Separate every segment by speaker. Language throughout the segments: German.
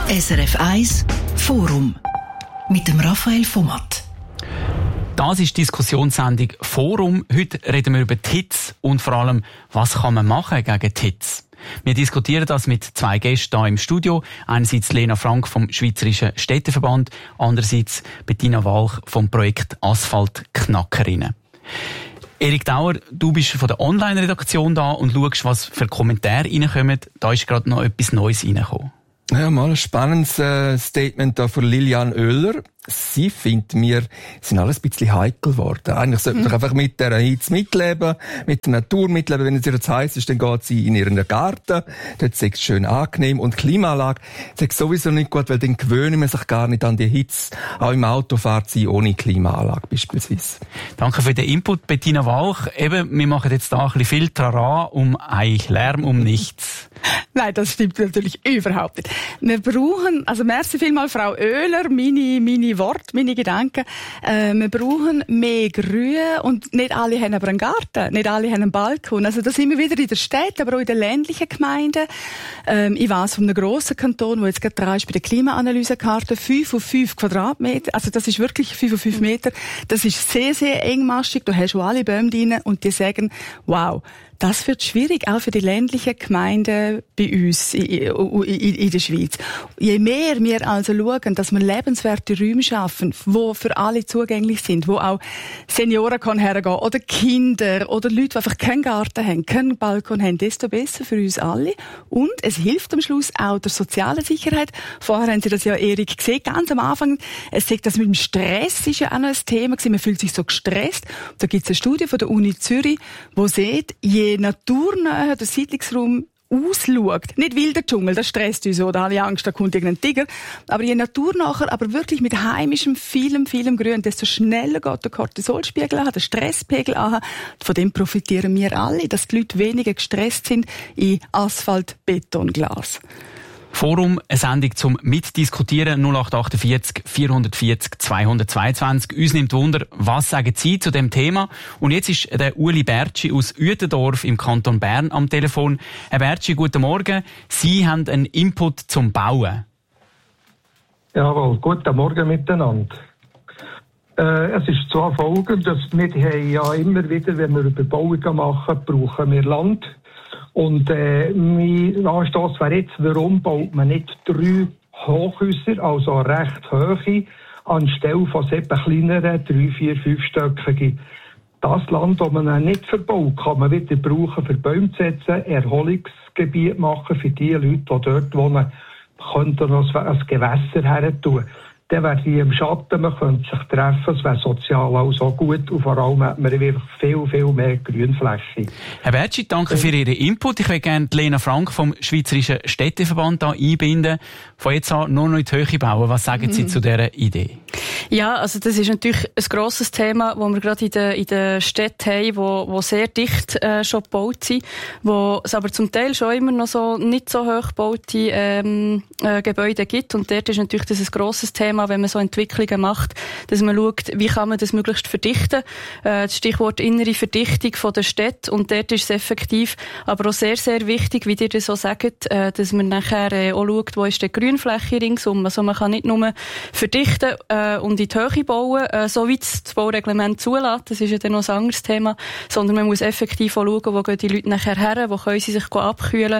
Speaker 1: SRF 1 Forum mit dem Raphael Vomat.
Speaker 2: Das ist die Diskussionssendung Forum. Heute reden wir über die Hitze und vor allem, was kann man machen gegen die Hitze. Wir diskutieren das mit zwei Gästen hier im Studio. Einerseits Lena Frank vom Schweizerischen Städteverband, andererseits Bettina Walch vom Projekt Asphaltknackerinnen. Erik Dauer, du bist von der Online-Redaktion da und schaust, was für Kommentare reinkommen. Da ist gerade noch etwas Neues reingekommen.
Speaker 3: Ja, mal ein spannendes Statement da von Lilian Oehler. Sie findet, wir sind alles ein bisschen heikel geworden. Eigentlich sollte man einfach mit der Hitze mitleben, mit der Natur mitleben. Wenn es ihr zu heiß ist, dann geht sie in ihren Garten. Dort ist es schön angenehm. Und die Klimaanlage ist sowieso nicht gut, weil dann gewöhnt man sich gar nicht an die Hitze. Auch im Auto fährt sie ohne Klimaanlage beispielsweise.
Speaker 2: Danke für den Input, Bettina Walch. Eben, wir machen jetzt da ein bisschen viel Trara um eigentlich Lärm um nichts.
Speaker 4: Nein, das stimmt natürlich überhaupt nicht. Wir brauchen, also merci vielmal Frau Oehler, meine Worte, meine Gedanken. Wir brauchen mehr Grün und nicht alle haben aber einen Garten, nicht alle haben einen Balkon. Also das sind wir wieder in der Stadt, aber auch in den ländlichen Gemeinden. Ich weiss von einem grossen Kanton, wo jetzt gerade dran ist bei der Klimaanalysekarte, 5 auf 5 Quadratmeter. Also das ist wirklich 5 auf 5 Meter. Das ist sehr, sehr engmaschig. Du hast schon alle Bäume drin und die sagen, wow, das wird schwierig, auch für die ländlichen Gemeinden bei uns in der Schweiz. Je mehr wir also schauen, dass wir lebenswerte Räume schaffen, die für alle zugänglich sind, wo auch Senioren hergehen können oder Kinder oder Leute, die einfach keinen Garten haben, keinen Balkon haben, desto besser für uns alle. Und es hilft am Schluss auch der sozialen Sicherheit. Vorher haben Sie das ja, Erik, gesehen, ganz am Anfang. Es sagt, das mit dem Stress ist ja auch noch ein Thema gewesen. Man fühlt sich so gestresst. Da gibt es eine Studie von der Uni Zürich, die sieht, je naturnäher der Siedlungsraum ausschaut, nicht wilder Dschungel, das stresst uns, oder alle Angst, da kommt irgendein Tiger, aber je naturnacher, aber wirklich mit heimischem, vielem Grün, desto schneller geht der Cortisolspiegel an, der Stresspegel an. Von dem profitieren wir alle, dass die Leute weniger gestresst sind in Asphalt, Beton, Glas.
Speaker 2: Forum, eine Sendung zum Mitdiskutieren, 0848 440 222. Uns nimmt Wunder, was sagen Sie zu dem Thema? Und jetzt ist der Uli Bertschi aus Uetendorf im Kanton Bern am Telefon. Herr Bertschi, guten Morgen. Sie haben einen Input zum Bauen.
Speaker 5: Jawohl, guten Morgen miteinander. Es ist zwar folgendes, wir haben ja immer wieder, wenn wir Überbauungen machen, brauchen wir Land. Und mein Anstoss wäre jetzt, warum baut man nicht 3 Hochhäuser, also recht hohe, anstelle von 7 kleineren, 3, 4, 5-stöckigen. Das Land, das man nicht verbaut, kann man wieder brauchen für Bäume zu setzen, Erholungsgebiet machen für die Leute, die dort wohnen, könnten noch ein Gewässer her tun. Dann wäre die im Schatten, man könnte sich treffen, es wäre sozial auch so gut und vor allem hat man wirklich viel mehr Grünfläche.
Speaker 2: Herr Bertschi, danke für Ihren Input. Ich würde gerne Lena Frank vom Schweizerischen Städteverband da einbinden. Von jetzt an nur noch in die Höhe bauen. Was sagen Sie zu dieser Idee?
Speaker 6: Ja, also das ist natürlich ein grosses Thema, das wir gerade in den Städten haben, wo sehr dicht schon gebaut sind, wo es aber zum Teil schon immer noch so nicht so hoch gebaute Gebäude gibt. Und dort ist natürlich das ein grosses Thema, wenn man so Entwicklungen macht, dass man schaut, wie kann man das möglichst verdichten. Das Stichwort innere Verdichtung von der Stadt. Und dort ist es effektiv, aber auch sehr, sehr wichtig, wie ihr das so sagt, dass man nachher auch schaut, wo ist die Grünfläche ringsum. Also man kann nicht nur verdichten und in die Höhe bauen, so wie das Baureglement zulässt. Das ist ja dann noch ein anderes Thema. Sondern man muss effektiv auch schauen, wo gehen die Leute nachher her, wo können sie sich abkühlen,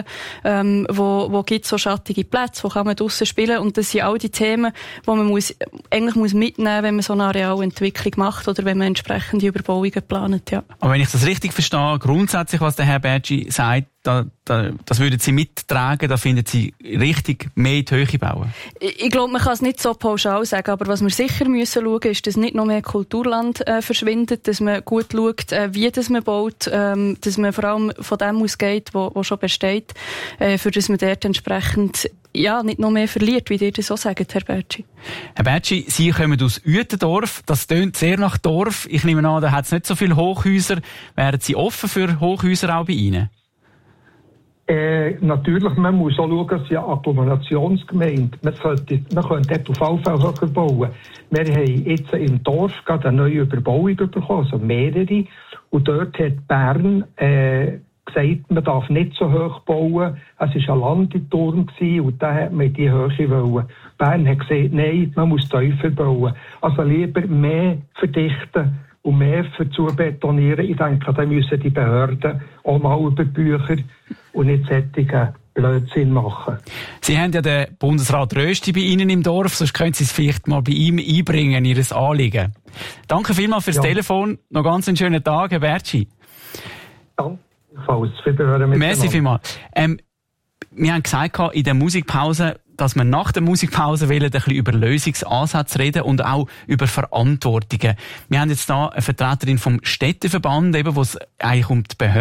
Speaker 6: wo gibt es so schattige Plätze, wo kann man draussen spielen. Und das sind all die Themen, die man eigentlich mitnehmen, wenn man so eine Arealentwicklung macht oder wenn man entsprechende Überbauungen plant. Ja.
Speaker 2: Aber wenn ich das richtig verstehe, grundsätzlich, was der Herr Bertschi sagt, das würden Sie mittragen, da finden Sie richtig mehr in die Höhe bauen?
Speaker 6: Ich glaube, man kann es nicht so pauschal sagen, aber was wir sicher müssen schauen, ist, dass nicht noch mehr Kulturland verschwindet, dass man gut schaut, wie das man baut, dass man vor allem von dem ausgeht, wo schon besteht, für das man dort entsprechend nicht noch mehr verliert, wie ihr das so sagt, Herr Bertschi.
Speaker 2: Herr Bertschi, Sie kommen aus Uetendorf, das tönt sehr nach Dorf. Ich nehme an, da hat es nicht so viele Hochhäuser. Wären Sie offen für Hochhäuser auch bei Ihnen?
Speaker 5: Natürlich, man muss auch schauen, dass ja Agglomerationsgemeinde, man könnte dort auf alle Fälle höher bauen. Wir haben jetzt im Dorf gerade eine neue Überbauung bekommen, also mehrere. Und dort hat Bern gesagt, man darf nicht so hoch bauen. Es war ein Landeturm und da hat man die Höhe wollen. Bern hat gesagt, nein, man muss tiefer bauen. Also lieber mehr verdichten und mehr zu betonieren. Ich denke, da müssen die Behörden auch mal über Bücher und nicht solche Blödsinn machen.
Speaker 2: Sie haben ja den Bundesrat Rösti bei Ihnen im Dorf, sonst können Sie es vielleicht mal bei ihm einbringen, Ihr Anliegen. Danke vielmals fürs Telefon. Noch ganz einen schönen Tag, Herr Bertschi.
Speaker 5: Danke. Merci
Speaker 2: vielmals. Wir haben gesagt, in der Musikpause, dass wir nach der Musikpause wollen, ein bisschen über Lösungsansätze reden und auch über Verantwortungen. Wir haben jetzt da eine Vertreterin vom Städteverband, eben, wo es eigentlich um die Behörden